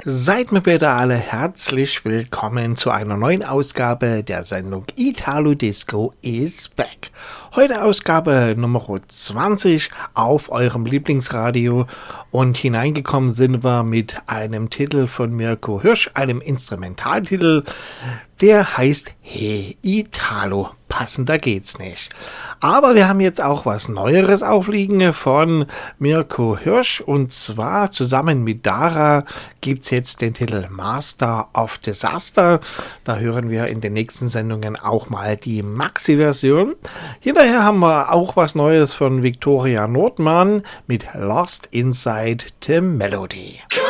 Seid mir bitte alle herzlich willkommen zu einer neuen Ausgabe der Sendung Italo Disco is Back. Heute Ausgabe Nummer 20 auf eurem Lieblingsradio und hineingekommen sind wir mit einem Titel von Mirko Hirsch, einem Instrumentaltitel, der heißt Hey Italo. Passender geht's nicht. Aber wir haben jetzt auch was Neueres aufliegen von Mirko Hirsch und zwar zusammen mit Dara gibt's jetzt den Titel Master of Disaster. Da hören wir in den nächsten Sendungen auch mal die Maxi-Version. Hinterher haben wir auch was Neues von Victoria Nordmann mit Lost Inside the Melody.